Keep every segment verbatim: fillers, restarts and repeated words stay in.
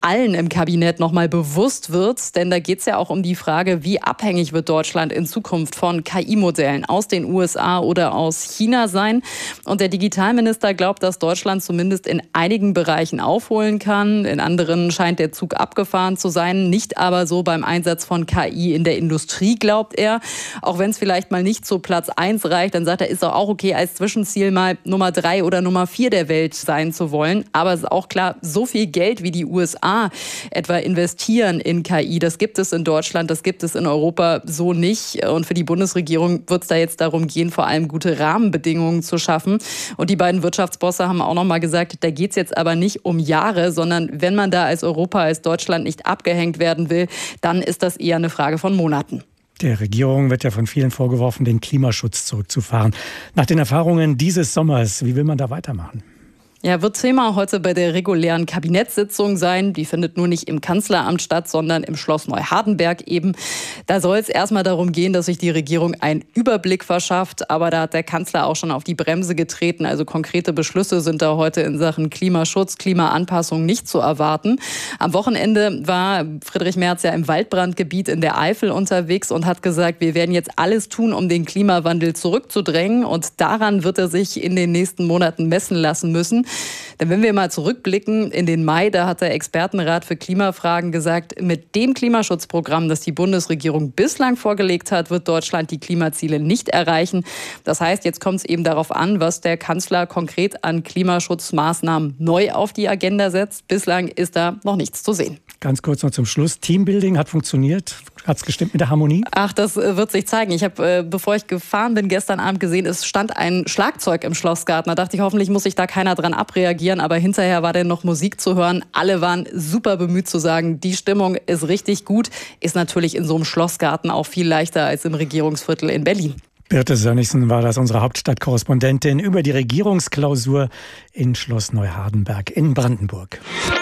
allen im Kabinett nochmal bewusst wird, denn da geht es ja auch um die Frage, wie abhängig wird Deutschland in Zukunft von K I-Modellen aus den U S A oder aus China sein. Und der Digitalminister glaubt, dass Deutschland zumindest in einigen Bereichen aufholen kann. In anderen scheint der Zug abgefahren zu sein, nicht aber so beim Einsatz von K I in der Industrie, glaubt er. Auch wenn es vielleicht mal nicht zu Platz eins reicht, dann sagt er, ist doch auch okay, als Zwischenziel mal Nummer drei oder Nummer vier der Welt sein zu wollen. Aber es ist auch klar, so viel Geld wie die U S A etwa investieren in K I. Das gibt es in Deutschland, das gibt es in Europa so nicht. Und für die Bundesregierung wird es da jetzt darum gehen, vor allem gute Rahmenbedingungen zu schaffen. Und die beiden Wirtschaftsbosse haben auch noch mal gesagt, da geht es jetzt aber nicht um Jahre, sondern wenn man da als Europa, als Deutschland nicht abgehängt werden will, dann ist das eher eine Frage von Monaten. Der Regierung wird ja von vielen vorgeworfen, den Klimaschutz zurückzufahren. Nach den Erfahrungen dieses Sommers, wie will man da weitermachen? Ja, wird Thema heute bei der regulären Kabinettssitzung sein. Die findet nur nicht im Kanzleramt statt, sondern im Schloss Neuhardenberg eben. Da soll es erstmal darum gehen, dass sich die Regierung einen Überblick verschafft. Aber da hat der Kanzler auch schon auf die Bremse getreten. Also konkrete Beschlüsse sind da heute in Sachen Klimaschutz, Klimaanpassung nicht zu erwarten. Am Wochenende war Friedrich Merz ja im Waldbrandgebiet in der Eifel unterwegs und hat gesagt, wir werden jetzt alles tun, um den Klimawandel zurückzudrängen. Und daran wird er sich in den nächsten Monaten messen lassen müssen. Denn wenn wir mal zurückblicken in den Mai, da hat der Expertenrat für Klimafragen gesagt, mit dem Klimaschutzprogramm, das die Bundesregierung bislang vorgelegt hat, wird Deutschland die Klimaziele nicht erreichen. Das heißt, jetzt kommt es eben darauf an, was der Kanzler konkret an Klimaschutzmaßnahmen neu auf die Agenda setzt. Bislang ist da noch nichts zu sehen. Ganz kurz noch zum Schluss. Teambuilding hat funktioniert. Hat es gestimmt mit der Harmonie? Ach, das wird sich zeigen. Ich habe, äh, bevor ich gefahren bin, gestern Abend gesehen, es stand ein Schlagzeug im Schlossgarten. Da dachte ich, hoffentlich muss sich da keiner dran abreagieren. Aber hinterher war dann noch Musik zu hören. Alle waren super bemüht zu sagen, die Stimmung ist richtig gut. Ist natürlich in so einem Schlossgarten auch viel leichter als im Regierungsviertel in Berlin. Birte Sönnigsen war das, unsere Hauptstadtkorrespondentin, über die Regierungsklausur in Schloss Neuhardenberg in Brandenburg.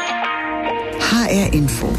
H R Info.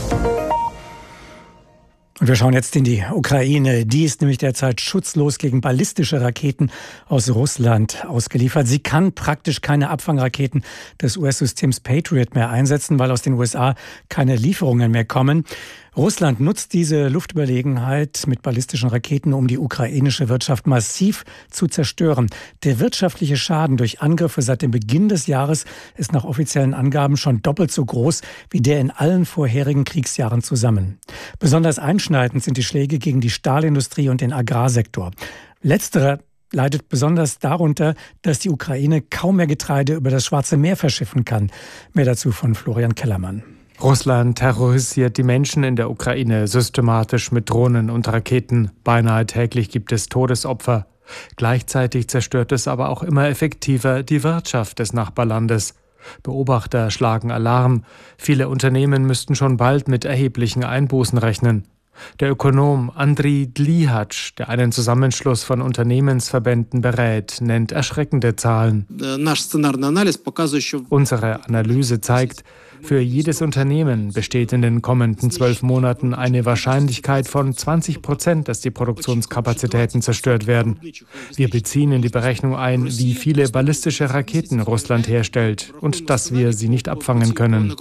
Und wir schauen jetzt in die Ukraine. Die ist nämlich derzeit schutzlos gegen ballistische Raketen aus Russland ausgeliefert. Sie kann praktisch keine Abfangraketen des U S-Systems Patriot mehr einsetzen, weil aus den U S A keine Lieferungen mehr kommen. Russland nutzt diese Luftüberlegenheit mit ballistischen Raketen, um die ukrainische Wirtschaft massiv zu zerstören. Der wirtschaftliche Schaden durch Angriffe seit dem Beginn des Jahres ist nach offiziellen Angaben schon doppelt so groß wie der in allen vorherigen Kriegsjahren zusammen. Besonders einschneidend sind die Schläge gegen die Stahlindustrie und den Agrarsektor. Letzterer leidet besonders darunter, dass die Ukraine kaum mehr Getreide über das Schwarze Meer verschiffen kann. Mehr dazu von Florian Kellermann. Russland terrorisiert die Menschen in der Ukraine systematisch mit Drohnen und Raketen. Beinahe täglich gibt es Todesopfer. Gleichzeitig zerstört es aber auch immer effektiver die Wirtschaft des Nachbarlandes. Beobachter schlagen Alarm. Viele Unternehmen müssten schon bald mit erheblichen Einbußen rechnen. Der Ökonom Andriy Dlihatsch, der einen Zusammenschluss von Unternehmensverbänden berät, nennt erschreckende Zahlen. Unsere Analyse zeigt, für jedes Unternehmen besteht in den kommenden zwölf Monaten eine Wahrscheinlichkeit von zwanzig Prozent, dass die Produktionskapazitäten zerstört werden. Wir beziehen in die Berechnung ein, wie viele ballistische Raketen Russland herstellt und dass wir sie nicht abfangen können.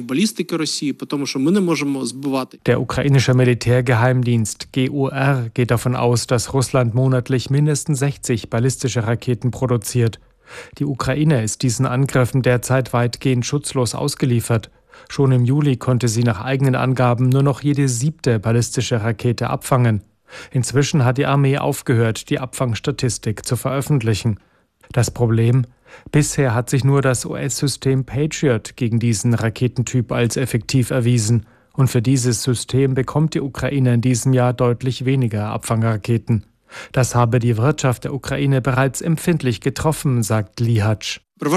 Der ukrainische Militärgeheimdienst G U R geht davon aus, dass Russland monatlich mindestens sechzig ballistische Raketen produziert. Die Ukraine ist diesen Angriffen derzeit weitgehend schutzlos ausgeliefert. Schon im Juli konnte sie nach eigenen Angaben nur noch jede siebte ballistische Rakete abfangen. Inzwischen hat die Armee aufgehört, die Abfangstatistik zu veröffentlichen. Das Problem? Bisher hat sich nur das U S-System Patriot gegen diesen Raketentyp als effektiv erwiesen. Und für dieses System bekommt die Ukraine in diesem Jahr deutlich weniger Abfangraketen. Das habe die Wirtschaft der Ukraine bereits empfindlich getroffen, sagt Dlihatsch.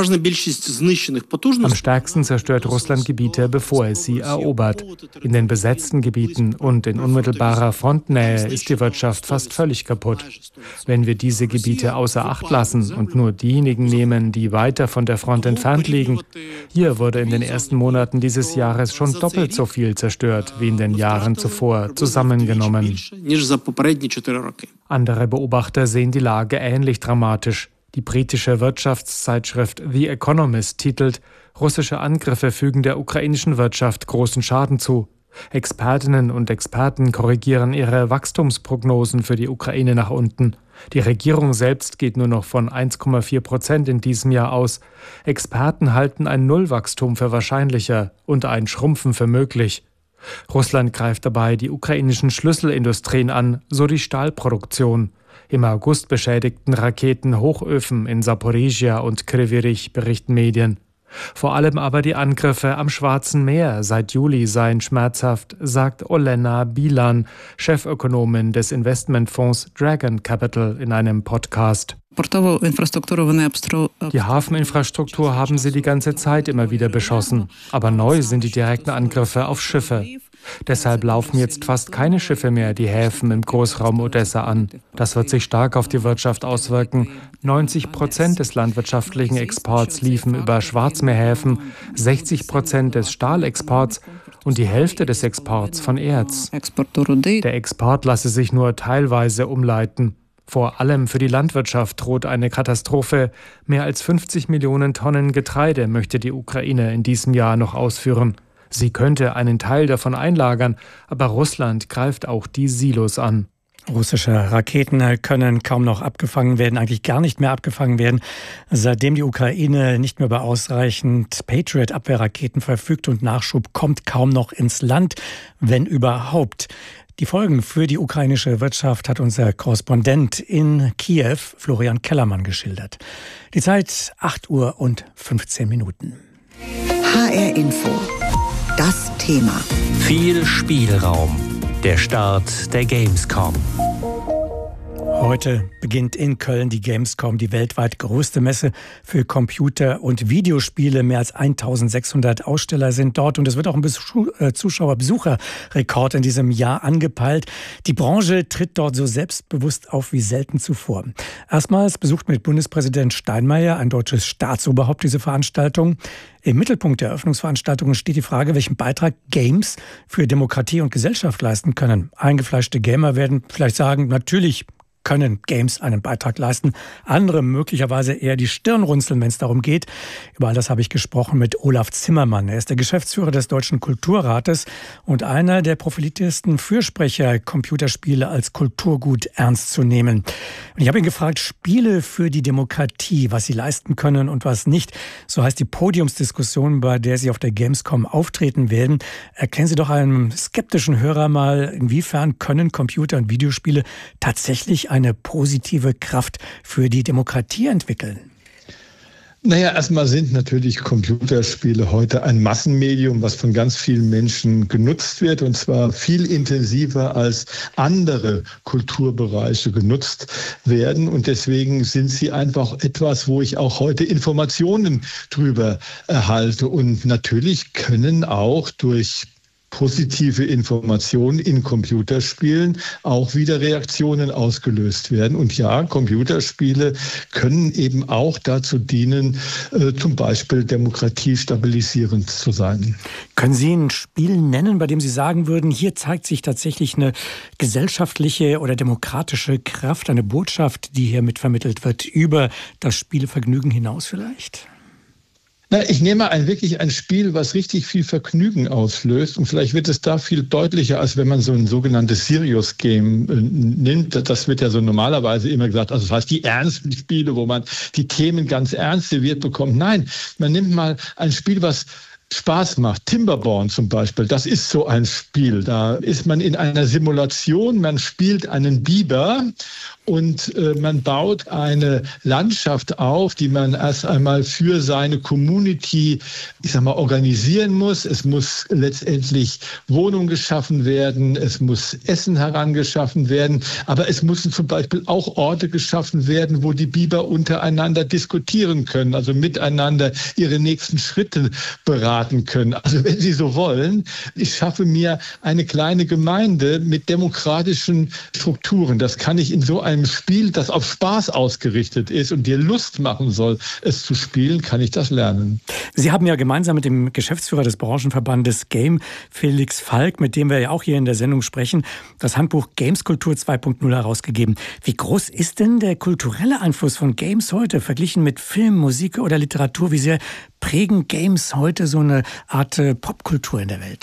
Am stärksten zerstört Russland Gebiete, bevor es sie erobert. In den besetzten Gebieten und in unmittelbarer Frontnähe ist die Wirtschaft fast völlig kaputt. Wenn wir diese Gebiete außer Acht lassen und nur diejenigen nehmen, die weiter von der Front entfernt liegen, hier wurde in den ersten Monaten dieses Jahres schon doppelt so viel zerstört wie in den Jahren zuvor zusammengenommen. Andere Beobachter sehen die Lage ähnlich dramatisch. Die britische Wirtschaftszeitschrift The Economist titelt: Russische Angriffe fügen der ukrainischen Wirtschaft großen Schaden zu. Expertinnen und Experten korrigieren ihre Wachstumsprognosen für die Ukraine nach unten. Die Regierung selbst geht nur noch von eins Komma vier Prozent in diesem Jahr aus. Experten halten ein Nullwachstum für wahrscheinlicher und ein Schrumpfen für möglich. Russland greift dabei die ukrainischen Schlüsselindustrien an, so die Stahlproduktion. Im August beschädigten Raketen Hochöfen in Saporizhia und Kryvyi Rih, berichten Medien. Vor allem aber die Angriffe am Schwarzen Meer seit Juli seien schmerzhaft, sagt Olena Bilan, Chefökonomin des Investmentfonds Dragon Capital, in einem Podcast. Die Hafeninfrastruktur haben sie die ganze Zeit immer wieder beschossen. Aber neu sind die direkten Angriffe auf Schiffe. Deshalb laufen jetzt fast keine Schiffe mehr die Häfen im Großraum Odessa an. Das wird sich stark auf die Wirtschaft auswirken. neunzig Prozent des landwirtschaftlichen Exports liefen über Schwarzmeerhäfen, sechzig Prozent des Stahlexports und die Hälfte des Exports von Erz. Der Export lasse sich nur teilweise umleiten. Vor allem für die Landwirtschaft droht eine Katastrophe. Mehr als fünfzig Millionen Tonnen Getreide möchte die Ukraine in diesem Jahr noch ausführen. Sie könnte einen Teil davon einlagern, aber Russland greift auch die Silos an. Russische Raketen können kaum noch abgefangen werden, eigentlich gar nicht mehr abgefangen werden, seitdem die Ukraine nicht mehr über ausreichend Patriot-Abwehrraketen verfügt und Nachschub kommt kaum noch ins Land, wenn überhaupt. Die Folgen für die ukrainische Wirtschaft hat unser Korrespondent in Kiew, Florian Kellermann, geschildert. Die Zeit acht Uhr und fünfzehn Minuten. H R Info. Das Thema. Viel Spielraum. Der Start der Gamescom. Heute beginnt in Köln die Gamescom, die weltweit größte Messe für Computer- und Videospiele. Mehr als eintausendsechshundert Aussteller sind dort und es wird auch ein Zuschauerbesucherrekord in diesem Jahr angepeilt. Die Branche tritt dort so selbstbewusst auf wie selten zuvor. Erstmals besucht mit Bundespräsident Steinmeier, ein deutsches Staatsoberhaupt, diese Veranstaltung. Im Mittelpunkt der Eröffnungsveranstaltung steht die Frage, welchen Beitrag Games für Demokratie und Gesellschaft leisten können. Eingefleischte Gamer werden vielleicht sagen, natürlich können Games einen Beitrag leisten. Andere möglicherweise eher die Stirn runzeln, wenn es darum geht. Über all das habe ich gesprochen mit Olaf Zimmermann. Er ist der Geschäftsführer des Deutschen Kulturrates und einer der profiliertesten Fürsprecher, Computerspiele als Kulturgut ernst zu nehmen. Und ich habe ihn gefragt, Spiele für die Demokratie, was sie leisten können und was nicht. So heißt die Podiumsdiskussion, bei der Sie auf der Gamescom auftreten werden. Erklären Sie doch einem skeptischen Hörer mal, inwiefern können Computer- und Videospiele tatsächlich eine positive Kraft für die Demokratie entwickeln? Naja, erstmal sind natürlich Computerspiele heute ein Massenmedium, was von ganz vielen Menschen genutzt wird und zwar viel intensiver als andere Kulturbereiche genutzt werden. Und deswegen sind sie einfach etwas, wo ich auch heute Informationen drüber erhalte. Und natürlich können auch durch positive Informationen in Computerspielen auch wieder Reaktionen ausgelöst werden. Und ja, Computerspiele können eben auch dazu dienen, äh, zum Beispiel demokratiestabilisierend zu sein. Können Sie ein Spiel nennen, bei dem Sie sagen würden, hier zeigt sich tatsächlich eine gesellschaftliche oder demokratische Kraft, eine Botschaft, die hier mitvermittelt wird, über das Spielvergnügen hinaus vielleicht? Na, ich nehme ein wirklich ein Spiel, was richtig viel Vergnügen auslöst. Und vielleicht wird es da viel deutlicher, als wenn man so ein sogenanntes Serious Game äh, nimmt. Das wird ja so normalerweise immer gesagt, also das heißt die ernsten Spiele, wo man die Themen ganz ernst serviert bekommt. Nein, man nimmt mal ein Spiel, was Spaß macht. Timberborn zum Beispiel, das ist so ein Spiel. Da ist man in einer Simulation, man spielt einen Biber und äh, man baut eine Landschaft auf, die man erst einmal für seine Community, ich sag mal, organisieren muss. Es muss letztendlich Wohnung geschaffen werden, es muss Essen herangeschaffen werden, aber es müssen zum Beispiel auch Orte geschaffen werden, wo die Biber untereinander diskutieren können, also miteinander ihre nächsten Schritte beraten können. Also wenn Sie so wollen, ich schaffe mir eine kleine Gemeinde mit demokratischen Strukturen. Das kann ich in so einem einem Spiel, das auf Spaß ausgerichtet ist und dir Lust machen soll, es zu spielen, kann ich das lernen. Sie haben ja gemeinsam mit dem Geschäftsführer des Branchenverbandes Game, Felix Falk, mit dem wir ja auch hier in der Sendung sprechen, das Handbuch Gameskultur zwei Punkt null herausgegeben. Wie groß ist denn der kulturelle Einfluss von Games heute, verglichen mit Film, Musik oder Literatur? Wie sehr prägen Games heute so eine Art Popkultur in der Welt?